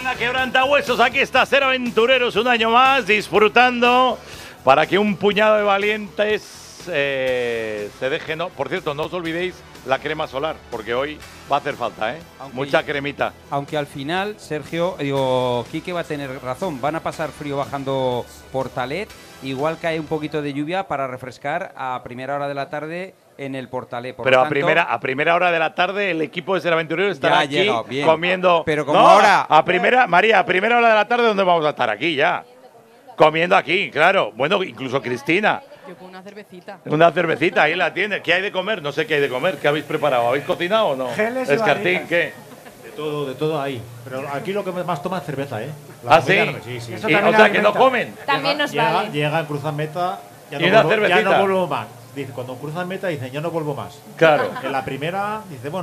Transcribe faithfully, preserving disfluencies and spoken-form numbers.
Venga, quebrantahuesos, aquí está Ser Aventureros un año más, disfrutando para que un puñado de valientes eh, se dejen. No, por cierto, no os olvidéis la crema solar, porque hoy va a hacer falta, ¿eh? Aunque, mucha cremita. Aunque al final, Sergio, digo, Quique va a tener razón, van a pasar frío bajando Portalet, igual cae un poquito de lluvia para refrescar a primera hora de la tarde en el Portalet. Por Pero lo a tanto, primera a primera hora de la tarde el equipo de Ser Aventurero estará Ya ha aquí llegado, bien. comiendo. Pero como no, ahora- a primera María, a primera hora de la tarde, ¿dónde vamos a estar? Aquí ya. Comiendo aquí, claro. Bueno, incluso Cristina. Yo con una cervecita. Una cervecita, ahí la tiene. ¿Qué hay de comer? No sé qué hay de comer. ¿Qué habéis preparado? ¿Habéis cocinado o no? Geles y Escartín, barritas. ¿qué? De todo, de todo ahí. Pero aquí lo que más toman es cerveza, ¿eh? ¿Ah, sí? comida no- sí, sí. Y, o sea, que no comen. También nos llega, vale. Llega, cruzan meta, ya Y no, una vuelvo, ya cervecita. no vuelvo más. Dice, cuando cruzan meta dicen, yo no vuelvo más. Claro. En la primera, dice, bueno,